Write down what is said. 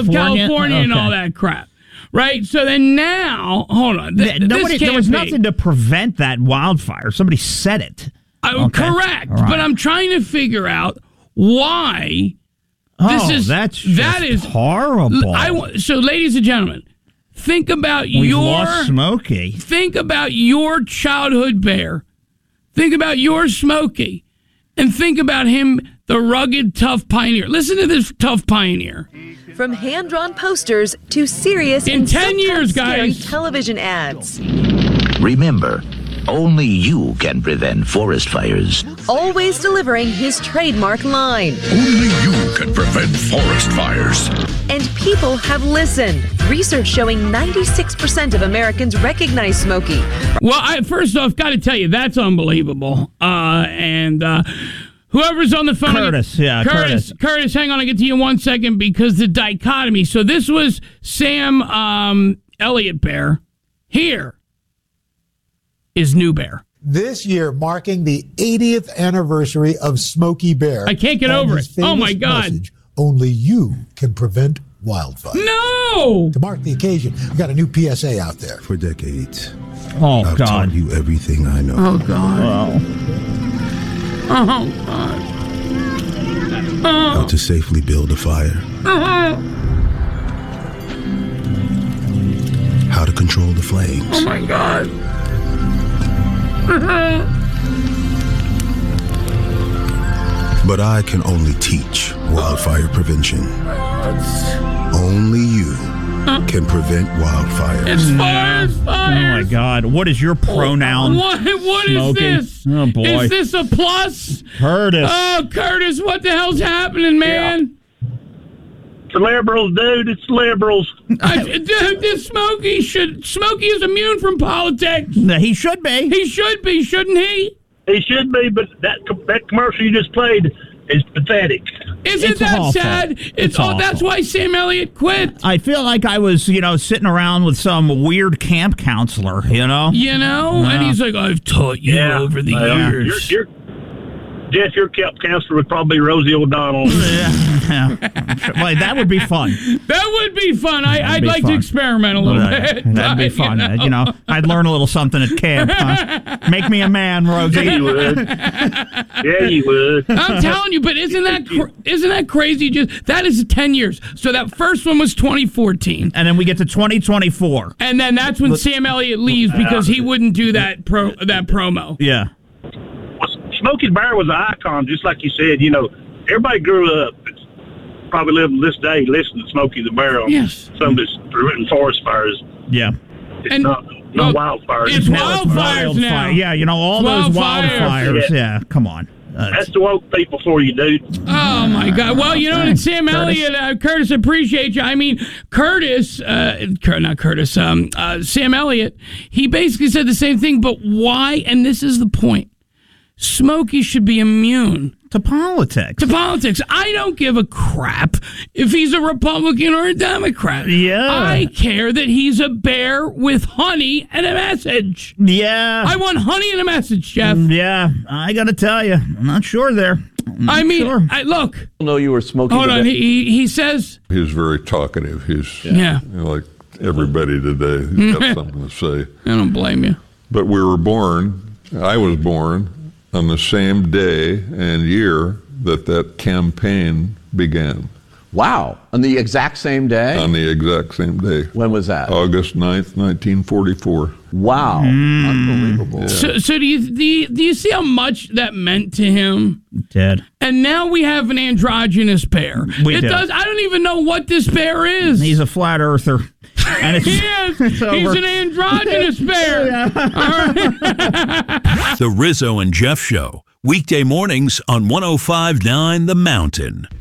California and all that crap. Right? So then now, hold on. There was nothing to prevent that wildfire. Somebody said it. Correct. Right. But I'm trying to figure out why that is horrible. So, ladies and gentlemen, think about lost Smokey. Think about your childhood bear. Think about your Smokey. And think about him, the rugged, tough pioneer. Listen to this tough pioneer. From hand-drawn posters to serious and 10 years, scary guys. television ads. Remember, only you can prevent forest fires. Always delivering his trademark line. Only you can prevent forest fires. And people have listened. Research showing 96% of Americans recognize Smokey. Well, first off, got to tell you, that's unbelievable. Whoever's on the phone. Curtis, hang on, I'll get to you in 1 second because the dichotomy. So this was Sam Elliott Bear. Here is New Bear. This year marking the 80th anniversary of Smokey Bear. I can't get over it. Oh, my God. Message, only you can prevent wildfire. No! To mark the occasion, we got a new PSA out there. For decades, I've taught you everything I know. Oh, God. Wow. Oh, God. How to safely build a fire. How to control the flames. Oh, my God. But I can only teach wildfire prevention. Only you can prevent wildfires. It's forest fires. Oh, my God. What is your pronoun? What is this? Oh, boy. Is this a plus? Curtis. Oh, Curtis, what the hell's happening, man? It's the liberals, dude. It's liberals. Smokey is immune from politics. He should be. He should be, shouldn't he? He should be, but that commercial you just played is pathetic. Isn't that sad? It's awful. That's why Sam Elliott quit. I feel like I was, sitting around with some weird camp counselor, And he's like, I've taught you over the years. Jeff, your counselor would probably be Rosie O'Donnell. Yeah. Well, that would be fun. That would be fun. I'd like to experiment a little bit. That'd be fun. I'd learn a little something at camp. Huh? Make me a man, Rosie. Yeah, you would. Yeah, you would. I'm telling you, but isn't that crazy? That is 10 years. So that first one was 2014. And then we get to 2024. And then that's when Sam Elliott leaves because he wouldn't do that promo. Yeah. Smokey Bear was an icon, just like you said. Everybody grew up, probably living this day, listening to Smokey the Bear on some of this preventing forest fires. Yeah. It's not wildfires. It's wildfires now. Yeah, all those wildfires. Yeah, come on. That's the woke people for you, dude. Oh, my God. Well, and Sam Elliott, Curtis, appreciate you. I mean, Sam Elliott, he basically said the same thing, but why? And this is the point. Smokey should be immune to politics. I don't give a crap if he's a Republican or a Democrat. Yeah. I care that he's a bear with honey and a message. Yeah. I want honey and a message, Jeff. Yeah. I got to tell you, I'm not sure there. Look. I know you were smoking. Hold on. He says. He's very talkative. He's like everybody today. He's got something to say. I don't blame you. But I was born on the same day and year that campaign began. Wow. On the exact same day? On the exact same day. When was that? August 9th, 1944. Wow. Unbelievable. Yeah. So do you see how much that meant to him? Did. And now we have an androgynous bear. I don't even know what this bear is. He's a flat earther. And he is. He's an androgynous bear. The Rizzo and Jeff Show. Weekday mornings on 105.9 The Mountain.